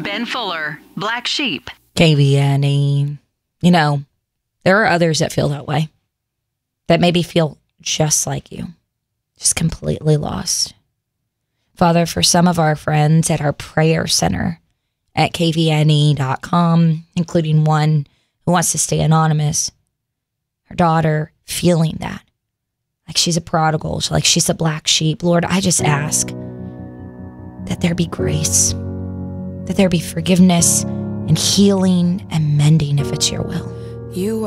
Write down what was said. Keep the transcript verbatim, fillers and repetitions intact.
Ben Fuller, Black Sheep. K V N E. You know, there are others that feel that way, that maybe feel just like you, just completely lost. Father, for some of our friends at our prayer center at K V N E dot com, including one who wants to stay anonymous, her daughter feeling that, like she's a prodigal, like she's a black sheep. Lord, I just ask that there be grace, that there be forgiveness and healing and mending if it's your will. You